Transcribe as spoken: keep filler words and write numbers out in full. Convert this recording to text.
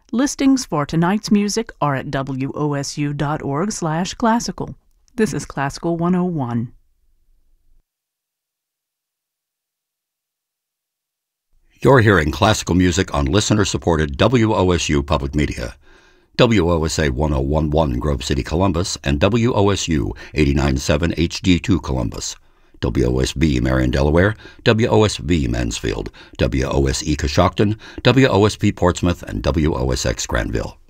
Listings for tonight's music are at W O S U dot org slash classical. This is Classical one oh one. You're hearing classical music on listener-supported W O S U Public Media. W O S A one oh one point one Grove City, Columbus, and W O S U eighty-nine point seven H D two Columbus. W O S B Marion, Delaware, W O S V Mansfield, W O S E Coshocton, W O S P Portsmouth, and W O S X Granville.